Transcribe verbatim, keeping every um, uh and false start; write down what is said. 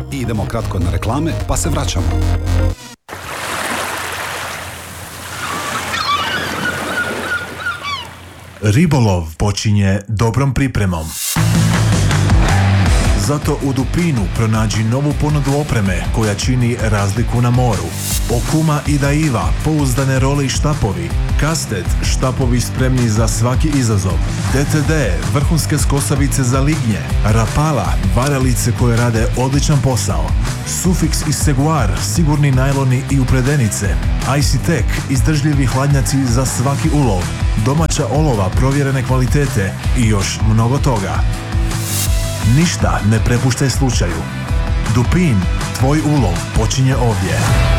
I idemo kratko na reklame, pa se vraćamo. Ribolov počinje dobrom pripremom. Zato u Dupinu pronađi novu ponudu opreme koja čini razliku na moru. Okuma i Daiwa, pouzdane role i štapovi. Kastet, štapovi spremni za svaki izazov. D T D, vrhunske skosavice za lignje. Rapala, varalice koje rade odličan posao. Sufix i Seguar, sigurni najloni i upredenice. I C Tech, izdržljivi hladnjaci za svaki ulov. Domaća olova provjerene kvalitete i još mnogo toga. Ništa ne prepuštaj slučaju. Dupin, tvoj ulov počinje ovdje.